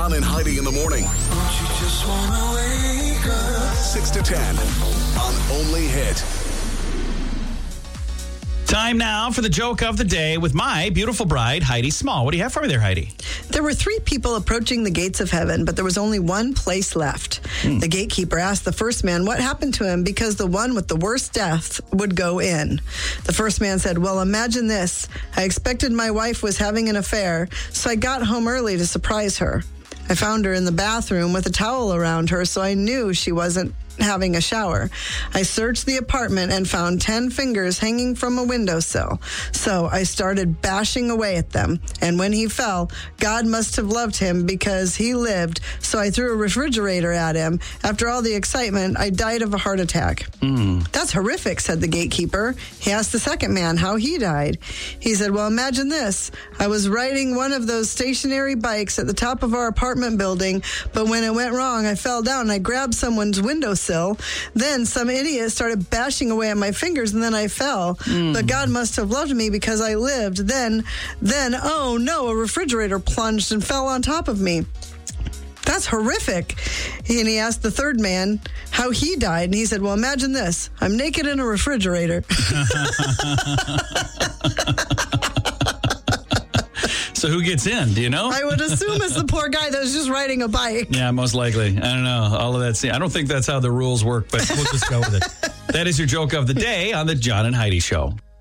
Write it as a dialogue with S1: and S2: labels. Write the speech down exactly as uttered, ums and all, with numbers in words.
S1: John and Heidi in the morning.
S2: Don't you just wanna wake up?
S1: six to ten on Only Hit.
S3: Time now for the joke of the day with my beautiful bride, Heidi Small. What do you have for me there, Heidi?
S4: There were three people approaching the gates of heaven, but there was only one place left. Hmm. The gatekeeper asked the first man what happened to him because the one with the worst death would go in. The first man said, well, imagine this. I expected my wife was having an affair, so I got home early to surprise her. I found her in the bathroom with a towel around her, so I knew she wasn't having a shower. I searched the apartment and found ten fingers hanging from a windowsill. So I started bashing away at them. And when he fell, God must have loved him because he lived. So I threw a refrigerator at him. After all the excitement, I died of a heart attack.
S3: Mm.
S4: That's horrific, said the gatekeeper. He asked the second man how he died. He said, well, imagine this. I was riding one of those stationary bikes at the top of our apartment building, but when it went wrong, I fell down and I grabbed someone's windowsill. Then some idiot started bashing away at my fingers, and then I fell. Mm. But God must have loved me because I lived. Then, then, oh no, a refrigerator plunged and fell on top of me. That's horrific. And he asked the third man how he died, and he said, well, imagine this. I'm naked in a refrigerator.
S3: So who gets in? Do you know?
S4: I would assume it's the poor guy that was just riding a bike.
S3: Yeah, most likely. I don't know. All of that. I don't think that's how the rules work, but we'll just go with it. That is your joke of the day on the John and Heidi Show.